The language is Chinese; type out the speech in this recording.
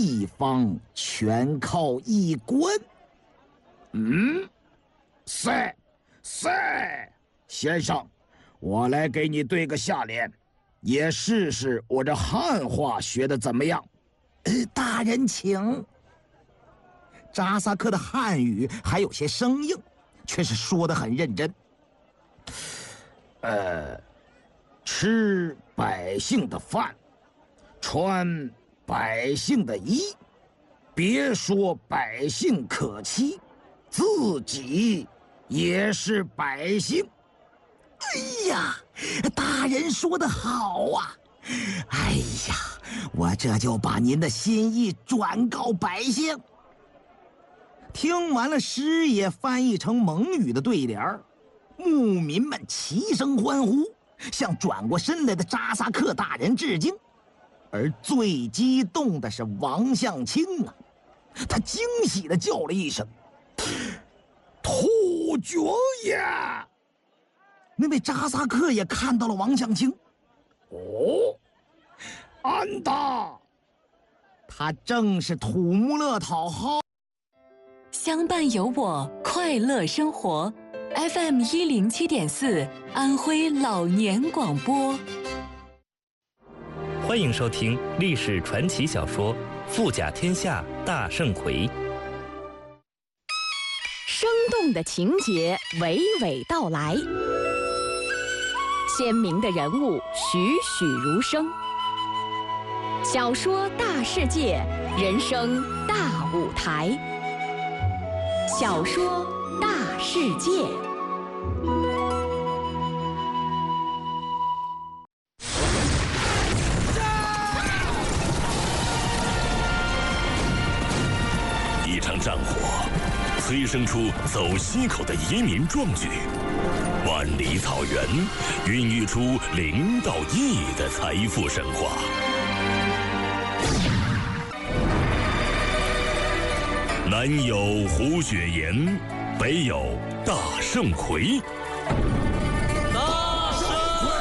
一方全靠一关。塞，先生，我来给你对个下联，也试试我这汉话学的怎么样。 大人请。扎萨克的汉语还有些生硬，却是说得很认真。 吃百姓的饭，穿百姓的衣，别说百姓可欺，自己也是百姓。 哎呀，大人说得好啊！哎呀，我这就把您的心意转告百姓。听完了师爷翻译成蒙语的对联，牧民们齐声欢呼，向转过身来的扎萨克大人致敬。而最激动的是王相清啊，他惊喜地叫了一声：“ 突厥也！” 那位扎萨克也看到了王相清。 安达， 他正是土木勒讨好。 相伴有我，快乐生活。FM 107.4，安徽老年广播。 欢迎收听历史传奇小说《富甲天下大圣回》。 生动的情节娓娓道来，鲜明的人物栩栩如生。小说大世界，人生大舞台。小说大世界。 一场战火催生出走西口的移民壮举，万里草原孕育出0到1亿的财富神话。南有胡雪岩，北有大圣回。